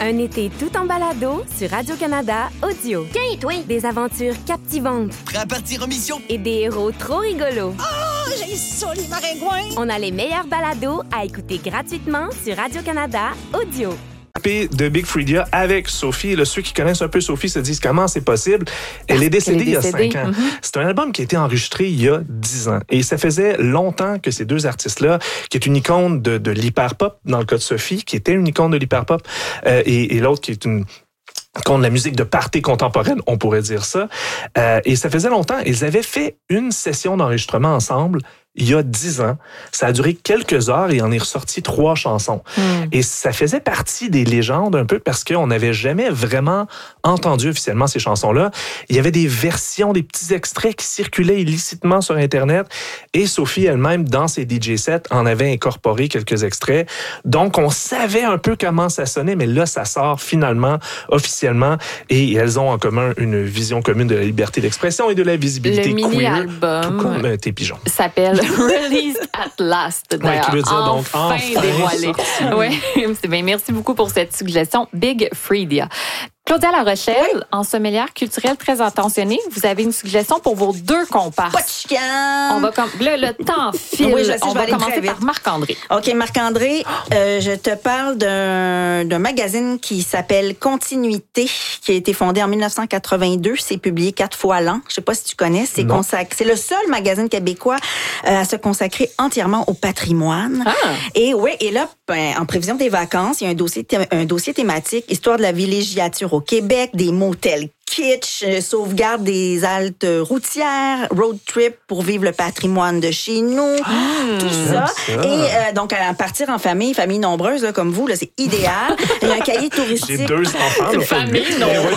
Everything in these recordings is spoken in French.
Un été tout en balado sur Radio-Canada Audio. Tiens, toi! Des aventures captivantes. Prêt à partir en mission? Et des héros trop rigolos. Oh, j'ai ça, les maringouins! On a les meilleurs balados à écouter gratuitement sur Radio-Canada Audio. De Big Freedia avec Sophie. Là, ceux qui connaissent un peu Sophie se disent comment c'est possible. Elle est décédée il y a 5 ans. Mm-hmm. C'est un album qui a été enregistré il y a 10 ans. Et ça faisait longtemps que ces deux artistes-là, qui est une icône de l'hyperpop, dans le cas de Sophie, qui était une icône de l'hyperpop, et l'autre qui est une icône de la musique de party contemporaine, on pourrait dire ça. Et ça faisait longtemps. Ils avaient fait une session d'enregistrement ensemble il y a 10 ans. Ça a duré quelques heures et on est ressorti 3 chansons. Et ça faisait partie des légendes un peu parce qu'on n'avait jamais vraiment entendu officiellement ces chansons-là. Il y avait des versions, des petits extraits qui circulaient illicitement sur Internet et Sophie elle-même, dans ses DJ sets, en avait incorporé quelques extraits. Donc, on savait un peu comment ça sonnait, mais là, ça sort finalement, officiellement, et elles ont en commun une vision commune de la liberté d'expression et de la visibilité queer. Le mini-album tout comme tes pigeons. S'appelle Released at Last. Ouais, qui veut dire donc enfin dévoilé. Oui, c'est bien. Merci beaucoup pour cette suggestion. Big Freedia. Claudia La Rochelle, oui. En sommelière culturelle très attentionnée, vous avez une suggestion pour vos 2 comparses. Pas de chicane! On va le temps file. Oui, je sais, on va commencer par Marc-André. OK, Marc-André, je te parle d'un magazine qui s'appelle Continuité, qui a été fondé en 1982. C'est publié 4 fois l'an. Je sais pas si tu connais. C'est le seul magazine québécois à se consacrer entièrement au patrimoine. Ah. Et oui, et là, en prévision des vacances, il y a un dossier thématique, histoire de la villégiature au Québec, des motels kitsch, sauvegarde des haltes routières, road trip pour vivre le patrimoine de chez nous, tout ça. Et donc, à partir en famille nombreuse, là, comme vous, là, c'est idéal. Il y a un cahier touristique. J'ai 2 enfants. Une famille nombreuse.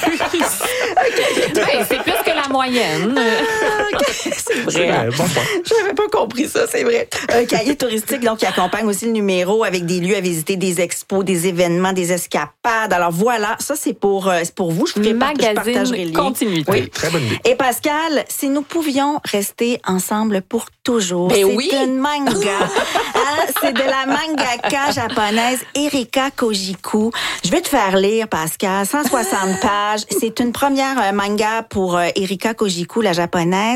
Ben, c'est plus que la moyenne. C'est vrai. Bon point. J'avais pas compris ça, c'est vrai. Un cahier touristique donc qui accompagne aussi le numéro avec des lieux à visiter, des expos, des événements, des escapades. Alors voilà, ça c'est pour vous. Je partagerai le lien. Continuité. Oui. Très bonne idée. Et Pascal, si nous pouvions rester ensemble pour toujours, c'est une manga. C'est de la mangaka japonaise Erika Kojiku. Je vais te faire lire, Pascal, 160 pages. C'est une première manga pour Erika Kojiku, la japonaise.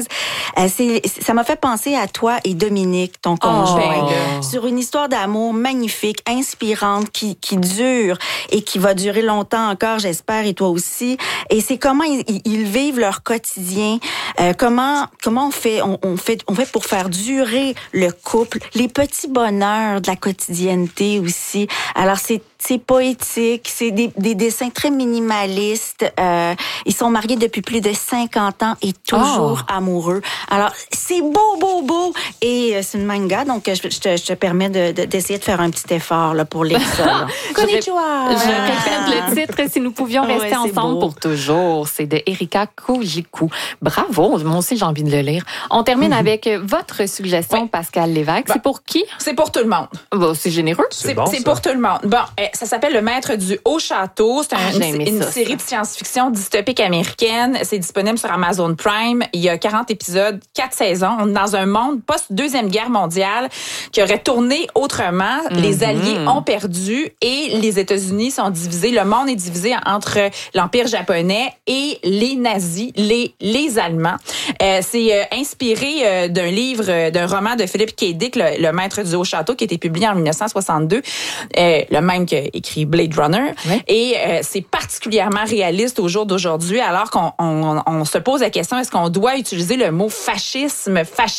Ça m'a fait penser à toi et Dominique, ton conjoint, sur une histoire d'amour magnifique, inspirante, qui dure et qui va durer longtemps encore, j'espère, et toi aussi. Et c'est comment ils vivent leur quotidien, comment on fait pour faire durer le couple, les petits bonheurs de la quotidienneté aussi. Alors c'est poétique, c'est des dessins très minimalistes. Ils sont mariés depuis plus de 50 ans et toujours amoureux. Alors, c'est beau. Et c'est une manga, donc je te permets d'essayer de faire un petit effort là, pour lire ça. Konnichiwa! Je répète le titre, si nous pouvions rester ensemble pour toujours. C'est de Erika Kojiku. Bravo! Moi aussi, j'ai envie de le lire. On termine avec votre suggestion, Pascal Lévesque. C'est pour qui? C'est pour tout le monde. Bon, c'est généreux. C'est pour tout le monde. Bon, ça s'appelle Le Maître du Haut Château. C'est une série de science-fiction dystopique américaine. C'est disponible sur Amazon Prime. Il y a 40 épisodes, 4 saisons. On est dans un monde post-Deuxième Guerre mondiale qui aurait tourné autrement. Les Alliés ont perdu et les États-Unis sont divisés. Le monde est divisé entre l'Empire japonais et les nazis, les Allemands. C'est inspiré d'un roman de Philip K. Dick, Le Maître du Haut Château, qui a été publié en 1962. Le même qui a écrit Blade Runner. Oui. Et c'est particulièrement réaliste au jour d'aujourd'hui, alors qu'on se pose la question, est-ce qu'on doit utiliser le mot fasciste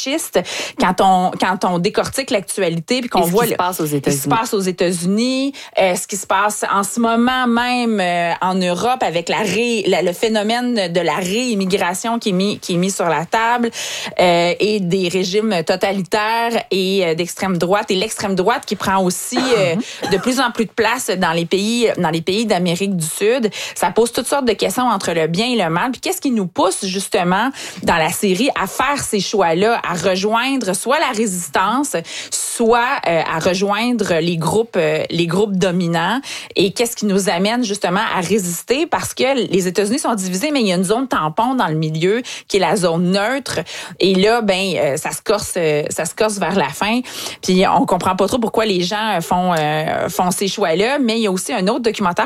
quand on décortique l'actualité puis qu'on voit ce qui se passe aux États-Unis, ce qui se passe en ce moment même en Europe avec le phénomène de la réimmigration qui est mis sur la table et des régimes totalitaires et d'extrême droite et l'extrême droite qui prend aussi de plus en plus de place dans les pays d'Amérique du Sud. Ça pose toutes sortes de questions entre le bien et le mal. Puis qu'est-ce qui nous pousse justement dans la série à faire ces choix-là, à rejoindre soit la résistance, soit à rejoindre les groupes dominants. Et qu'est-ce qui nous amène justement à résister, parce que les États-Unis sont divisés, mais il y a une zone tampon dans le milieu qui est la zone neutre. Et là, ça se corse vers la fin. Puis on comprend pas trop pourquoi les gens font ces choix-là. Mais il y a aussi un autre documentaire